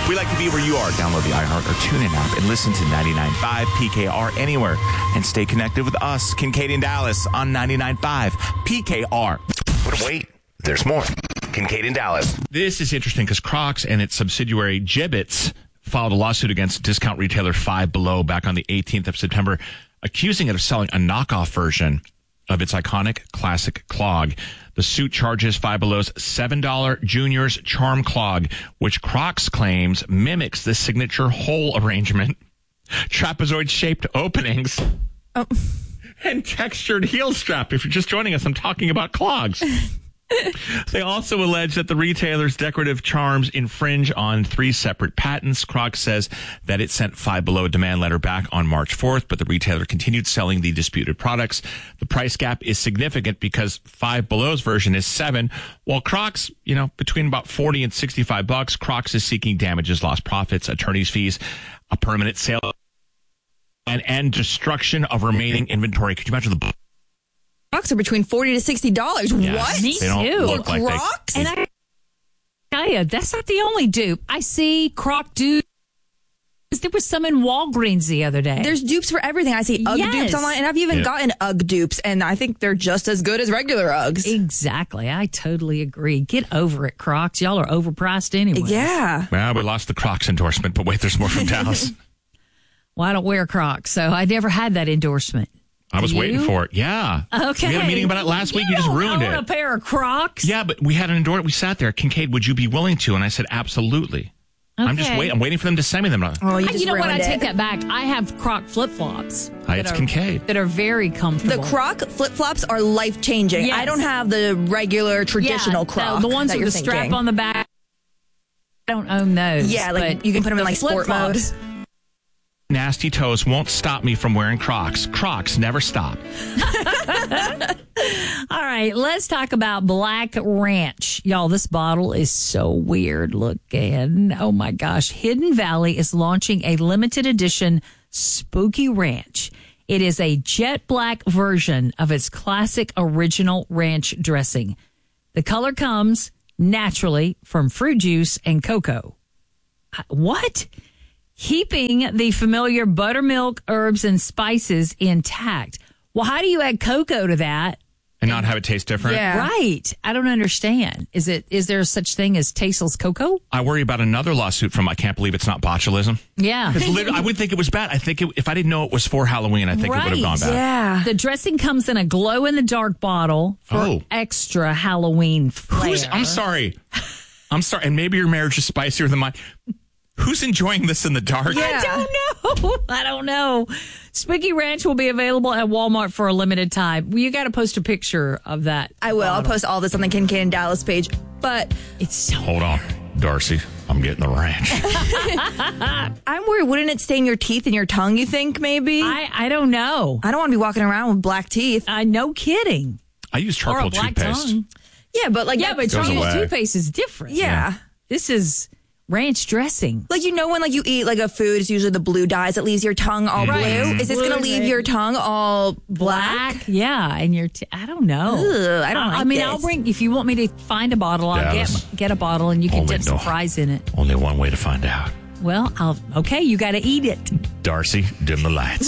We like to be where you are. Download the iHeart or TuneIn app and listen to 99.5 PKR anywhere. And stay connected with us, Kincaid and Dallas, on 99.5 PKR. But wait, there's more. Kincaid and Dallas. This is interesting because Crocs and its subsidiary Jibbitz filed a lawsuit against discount retailer Five Below back on the 18th of September, accusing it of selling a knockoff version of its iconic classic clog. The suit charges Five Below's $7 Junior's Charm Clog, which Crocs claims mimics the signature hole arrangement, trapezoid-shaped openings, and textured heel strap. If you're just joining us, I'm talking about clogs. They also allege that the retailer's decorative charms infringe on 3 separate patents. Crocs says that it sent Five Below a demand letter back on March 4th, but the retailer continued selling the disputed products. The price gap is significant because Five Below's version is $7, while Crocs, between about $40 and $65. Crocs is seeking damages, lost profits, attorney's fees, a permanent sale, and destruction of remaining inventory. Could you imagine the Crocs are between $40 to $60. Yes. What? Me they don't too. Look like Crocs? And I tell you, that's not the only dupe. I see Croc dupes. There was some in Walgreens the other day. There's dupes for everything. I see UGG dupes online, and I've even gotten UGG dupes, and I think they're just as good as regular Uggs. Exactly. I totally agree. Get over it, Crocs. Y'all are overpriced anyway. Yeah. Well, we lost the Crocs endorsement, but wait, there's more from Dallas. Well, I don't wear Crocs, so I never had that endorsement. I was waiting for it. Yeah. Okay. We had a meeting about it last week. You just ruined it. I want a pair of Crocs. Yeah, but we had an endorsement. We sat there. Kincaid, would you be willing to? And I said, absolutely. Okay. I'm just waiting. I'm waiting for them to send me them. Oh, you know what? I take that back. I have Croc flip-flops. Hi, it's Kincaid. That are very comfortable. The Croc flip-flops are life-changing. Yes. I don't have the regular, traditional Croc. The ones that with you're the strap thinking. on the back. I don't own those. Yeah, like but you can put them in the like sport mode. flip-flops, Nasty toes won't stop me from wearing Crocs. Crocs never stop. All right, let's talk about Black Ranch. Y'all, this bottle is so weird looking. Oh my gosh. Hidden Valley is launching a limited edition Spooky Ranch. It is a jet black version of its classic original ranch dressing. The color comes naturally from fruit juice and cocoa. What? Keeping the familiar buttermilk, herbs, and spices intact. Well, how do you add cocoa to that? And not have it taste different? Yeah. Right. I don't understand. Is there such thing as tasteless cocoa? I worry about another lawsuit from I can't believe it's not botulism. Yeah. I would think it was bad. I think if I didn't know it was for Halloween, I think it would have gone bad. Yeah. The dressing comes in a glow-in-the-dark bottle for extra Halloween flair. I'm sorry. And maybe your marriage is spicier than mine. Who's enjoying this in the dark? Yeah. I don't know. Spooky Ranch will be available at Walmart for a limited time. Well, you got to post a picture of that. I will. I'll post all this on the Kincaid and Dallas page. But It's so Hold on, Darcy. I'm getting the ranch. I'm worried, wouldn't it stain your teeth and your tongue, you think, maybe? I don't know. I don't want to be walking around with black teeth. No kidding. I use Or charcoal a black toothpaste. tongue. Yeah, but like... Yeah, but Goes charcoal away. toothpaste is different. Yeah. This is ranch dressing. Like, when like you eat like a food, it's usually the blue dyes that leaves your tongue all blue. Is this Blue going to and leave red. your tongue all black? Yeah, and I don't know. Ugh, I don't like I'll this. bring, if you want me to find a bottle, I'll Dallas. get a bottle and you can Only dip some no. fries in it. Only one way to find out. Well, okay, you got to eat it. Darcy, dim the lights.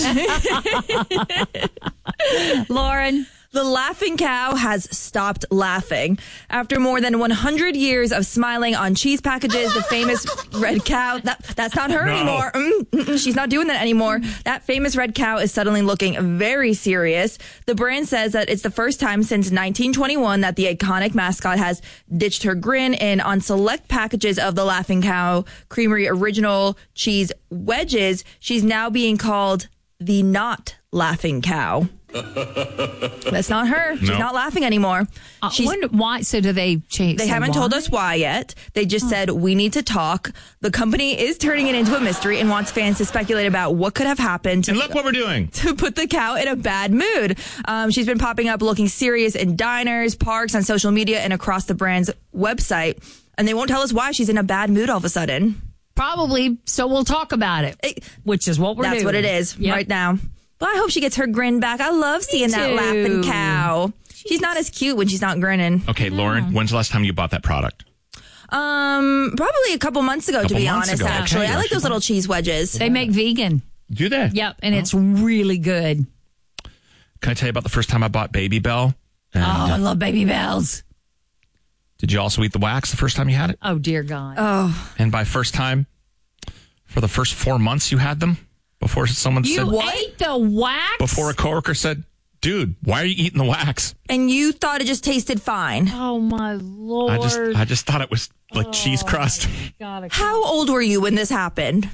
Lauren. The laughing cow has stopped laughing. After more than 100 years of smiling on cheese packages, the famous red cow, that's not her anymore. She's not doing that anymore. That famous red cow is suddenly looking very serious. The brand says that it's the first time since 1921 that the iconic mascot has ditched her grin, and on select packages of the Laughing Cow Creamery original cheese wedges, she's now being called the not laughing cow. That's not her. She's not laughing anymore. I wonder why. So do they change? They haven't told us why yet. They just said, we need to talk. The company is turning it into a mystery and wants fans to speculate about what could have happened And look what we're doing. to put the cow in a bad mood. She's been popping up looking serious in diners, parks, on social media, and across the brand's website. And they won't tell us why she's in a bad mood all of a sudden. Probably. So we'll talk about it, which is what we're doing. That's what it is right now. But I hope she gets her grin back. I love seeing that laughing cow. She's not as cute when she's not grinning. Okay, Lauren, when's the last time you bought that product? Probably a couple months ago, to be honest, actually. Okay. I like those little cheese wedges. They make vegan. Do they? Yep, and it's really good. Can I tell you about the first time I bought Baby Bell? And, I love Baby Bells. Did you also eat the wax the first time you had it? Oh, dear God. Oh, And by first time, for the first 4 months you had them? Before someone said... You ate the wax? Before a coworker said, dude, why are you eating the wax? and you thought it just tasted fine. Oh, my Lord. I just thought it was like cheese crust. God, How old were you when this happened?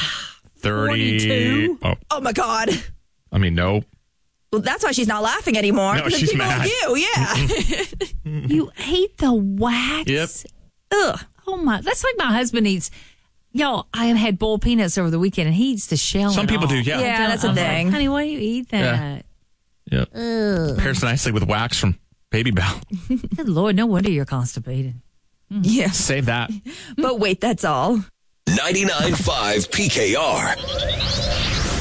30. 42? Oh my God. I mean, no. Well, that's why she's not laughing anymore. No, because she's people mad. like you, yeah. You ate the wax? Yep. Ugh. Oh, my. That's like my husband eats. Y'all, I have had boiled peanuts over the weekend, and he eats the shell. Some and people all. do, yeah. Yeah, that's a I'm like, thing. honey, why do you eat that? Yep. Pairs nicely with wax from Baby Bell. Good Lord, no wonder you're constipated. Yeah. Save that. But wait, that's all. 99.5 PKR.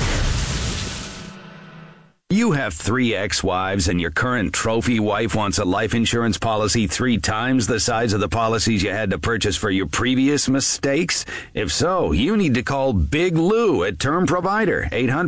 You have 3 ex-wives and your current trophy wife wants a life insurance policy 3 times the size of the policies you had to purchase for your previous mistakes? If so, you need to call Big Lou at Term Provider,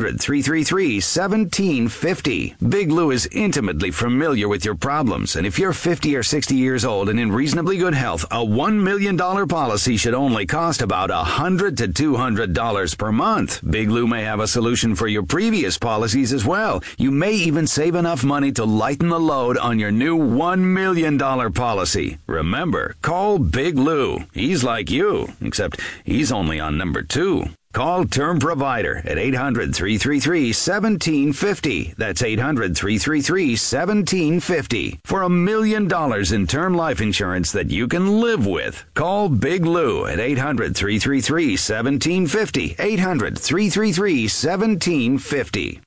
800-333-1750. Big Lou is intimately familiar with your problems, and if you're 50 or 60 years old and in reasonably good health, a $1 million policy should only cost about $100 to $200 per month. Big Lou may have a solution for your previous policies as well. You may even save enough money to lighten the load on your new $1 million policy. Remember, call Big Lou. He's like you, except he's only on number 2. Call Term Provider at 800-333-1750. That's 800-333-1750 for $1 million in term life insurance that you can live with. Call Big Lou at 800-333-1750. 800-333-1750.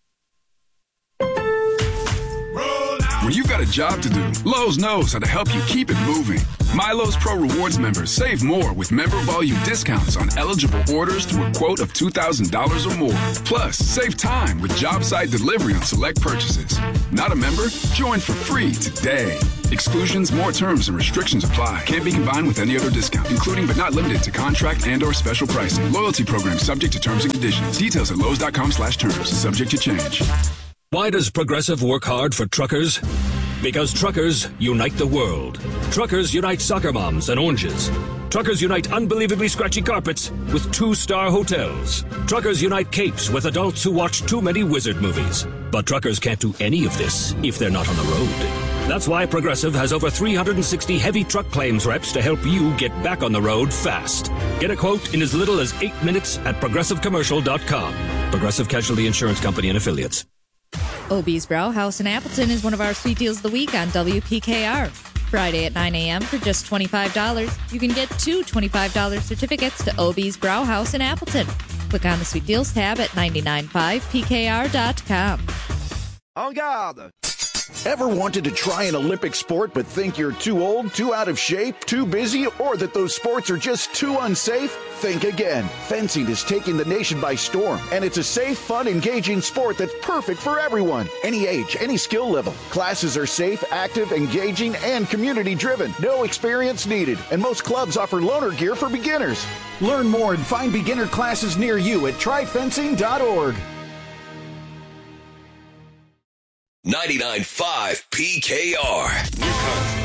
When you've got a job to do, Lowe's knows how to help you keep it moving. MyLowe's Pro Rewards members save more with member volume discounts on eligible orders through a quote of $2,000 or more. Plus, save time with job site delivery on select purchases. Not a member? Join for free today. Exclusions, more terms, and restrictions apply. Can't be combined with any other discount, including but not limited to contract and/or special pricing. Loyalty program subject to terms and conditions. Details at Lowe's.com/terms. Subject to change. Why does Progressive work hard for truckers? Because truckers unite the world. Truckers unite soccer moms and oranges. Truckers unite unbelievably scratchy carpets with 2-star hotels. Truckers unite capes with adults who watch too many wizard movies. But truckers can't do any of this if they're not on the road. That's why Progressive has over 360 heavy truck claims reps to help you get back on the road fast. Get a quote in as little as 8 minutes at ProgressiveCommercial.com. Progressive Casualty Insurance Company and Affiliates. Obie's Brow House in Appleton is one of our sweet deals of the week on WPKR. Friday at 9 a.m. for just $25, you can get 2 $25 certificates to Obie's Brow House in Appleton. Click on the Sweet Deals tab at 995pkr.com. En garde! Ever wanted to try an Olympic sport but think you're too old, too out of shape, too busy, or that those sports are just too unsafe? Think again. Fencing is taking the nation by storm, and it's a safe, fun, engaging sport that's perfect for everyone. Any age, any skill level. Classes are safe, active, engaging, and community-driven. No experience needed, and most clubs offer loaner gear for beginners. Learn more and find beginner classes near you at tryfencing.org. 99.5 PKR.